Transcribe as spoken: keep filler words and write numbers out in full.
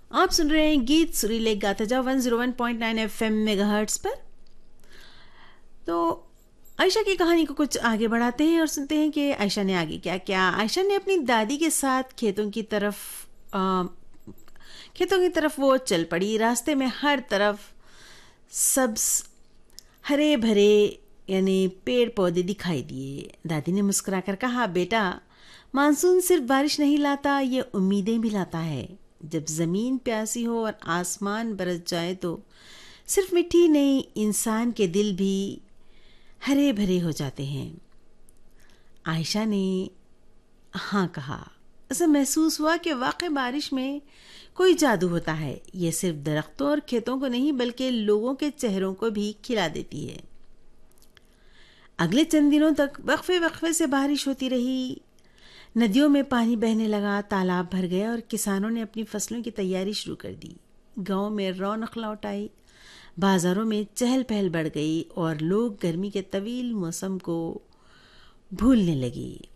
आप सुन रहे हैं गीत सुरीले गाता जाओ one zero one point nine FM megahertz पर। तो आयशा की कहानी को कुछ आगे बढ़ाते हैं और सुनते हैं कि आयशा ने आगे क्या क्या। आयशा ने अपनी दादी के साथ खेतों की तरफ आ, खेतों की तरफ वो चल पड़ी। रास्ते में हर तरफ सब्ज हरे भरे यानी पेड़ पौधे दिखाई दिए। दादी ने मुस्कुराकर कहा, बेटा, मानसून सिर्फ बारिश नहीं लाता, ये उम्मीदें भी लाता है। जब ज़मीन प्यासी हो और आसमान बरस जाए तो सिर्फ मिट्टी नहीं, इंसान के दिल भी हरे भरे हो जाते हैं। आयशा ने हाँ कहा। ऐसा महसूस हुआ कि वाकई बारिश में कोई जादू होता है। ये सिर्फ दरख्तों और खेतों को नहीं बल्कि लोगों के चेहरों को भी खिला देती है। अगले चंद दिनों तक वक्फे वक्फे से बारिश होती रही। नदियों में पानी बहने लगा, तालाब भर गए और किसानों ने अपनी फसलों की तैयारी शुरू कर दी। गांव में रौनक लौट आई, बाजारों में चहल पहल बढ़ गई और लोग गर्मी के तवील मौसम को भूलने लगे।